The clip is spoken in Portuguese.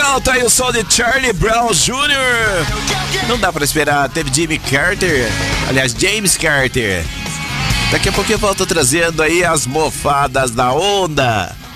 Alto aí o som de Charlie Brown Jr. Não dá pra esperar, teve Jimmy Carter. Aliás, James Carter. Daqui a pouco eu volto trazendo aí as mofadas da onda.